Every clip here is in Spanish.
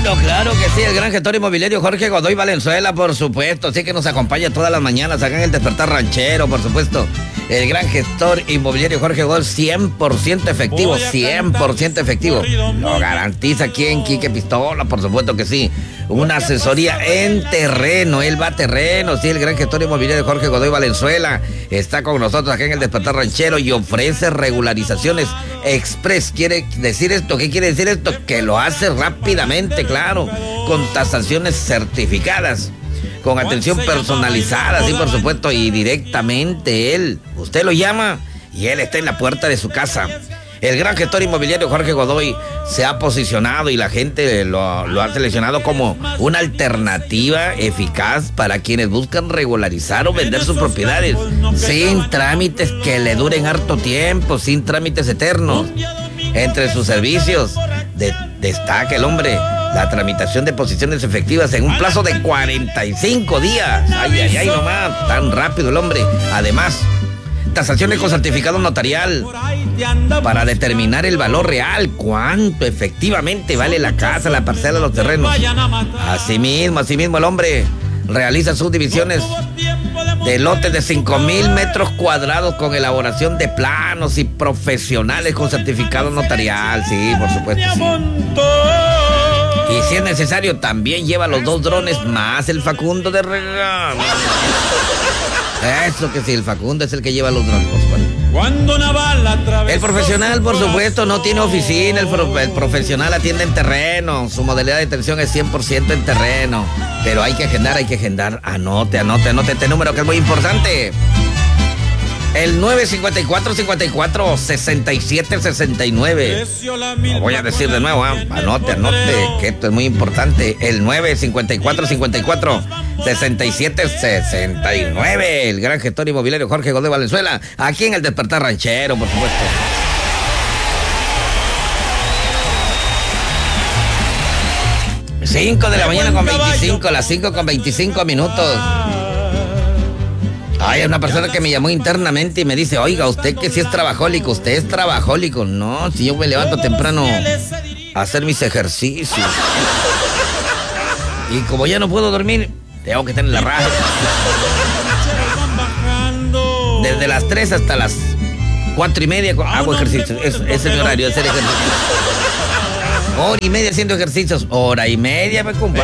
Claro que sí, el gran gestor inmobiliario Jorge Godoy Valenzuela, por supuesto, sí que nos acompaña todas las mañanas acá en el Despertar Ranchero, por supuesto. El gran gestor inmobiliario Jorge Godoy, 100% efectivo, 100% efectivo. Lo garantiza quien, Quique Pistola, por supuesto que sí. Una asesoría en terreno, él va a terreno, sí, el gran gestor inmobiliario Jorge Godoy Valenzuela está con nosotros acá en el Despertar Ranchero y ofrece regularizaciones express. ¿Quiere decir esto? ¿Qué quiere decir esto? Que lo hace rápidamente, claro, con tasaciones certificadas, con atención personalizada, sí, por supuesto, y directamente él. Usted lo llama y él está en la puerta de su casa. El gran gestor inmobiliario Jorge Godoy se ha posicionado y la gente lo ha seleccionado como una alternativa eficaz para quienes buscan regularizar o vender sus propiedades sin trámites que le duren harto tiempo, sin trámites eternos. Entre sus servicios destaca el hombre la tramitación de posiciones efectivas en un plazo de 45 días. Ay, nomás, tan rápido el hombre. Además, tasaciones con certificado notarial para determinar el valor real, cuánto efectivamente vale la casa, la parcela, los terrenos. Asimismo el hombre realiza subdivisiones de lotes de 5,000 metros cuadrados con elaboración de planos y profesionales con certificado notarial. Sí, por supuesto, sí. Y si es necesario, también lleva los 2 drones más el Facundo de regalo. Eso que sí, el Facundo es el que lleva los drones. El profesional, por supuesto, no tiene oficina. El profesional atiende en terreno. Su modalidad de atención es 100% en terreno. Pero hay que agendar. Anote este número que es muy importante. El 954-54-6769. Lo voy a decir de nuevo, anote, que esto es muy importante. El 954-54-6769. El gran gestor inmobiliario Jorge Godoy Valenzuela, aquí en el Despertar Ranchero, por supuesto. Las 5:25 minutos. Hay una persona que me llamó internamente y me dice, oiga, usted que sí es trabajólico, usted es trabajólico. No, si yo me levanto temprano a hacer mis ejercicios. Y como ya no puedo dormir, tengo que tener la raja. Desde las 3 hasta las 4:30 hago ejercicios. Ese es mi horario de hacer ejercicios. 1:30 haciendo ejercicios. 1:30, me compa.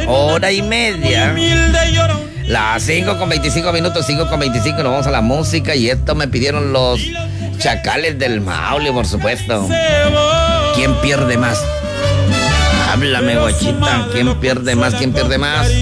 1:30. Las 5:25 minutos, 5:25, nos vamos a la música y esto me pidieron los Chacales del Maule, por supuesto. ¿Quién pierde más? Háblame, guachita, ¿quién pierde más?